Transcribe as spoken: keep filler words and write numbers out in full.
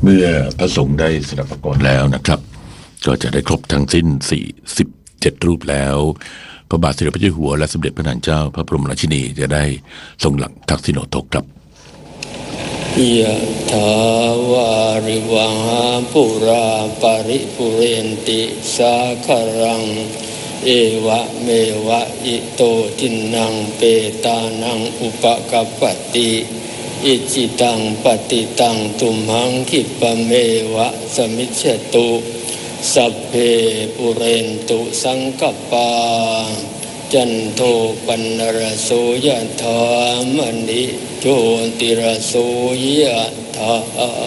เมื่อพระสงฆ์ได้สดับประกรแล้วนะครับก็จะได้ครบทั้งสิ้นสี่สิบเจ็ดรูปแล้วพระบาทสมเด็จพระเจ้าอยู่หัวและสมเด็จพระนางเจ้าพระบรมราชินีจะได้ทรงหลังทักษิโณทกครับยะถาวาริวังปุราปริปุเรนติสาคารังเอวะเมวะอิโตทินังเปตานังอุปกัปปติอิจิตังปฏิตังตุมหังคิปะเมวะสมิจฉตุสัพเพปุเรนตุสังกปปาจันโทปนรโสยะถามณิโชติรโสยะถา